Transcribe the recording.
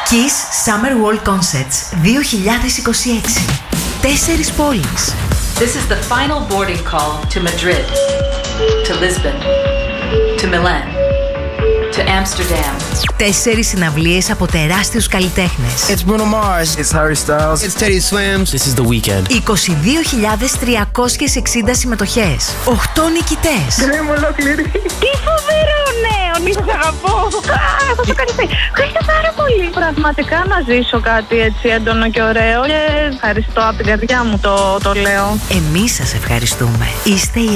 Kiss Summer World Concerts 2026. 4 πόλεις. This is the final boarding call to Madrid, to Lisbon, to Milan, to Amsterdam. 4 συναυλίες από τεράστιους καλλιτέχνες. It's Bruno Mars. It's Harry Styles. It's Teddy Swims. This is The Weeknd. 22.360 συμμετοχές. 8 νικητές. Δεν είμαι ολόκληρη. Τι φοβερό νέο! Σας αγαπώ. Θα σου κάνει. Ευχαριστώ πάρα πολύ. Πραγματικά να ζήσω κάτι έτσι έντονο και ωραίο. Και ευχαριστώ από την καρδιά μου το λέω. Εμείς σας ευχαριστούμε. Είστε οι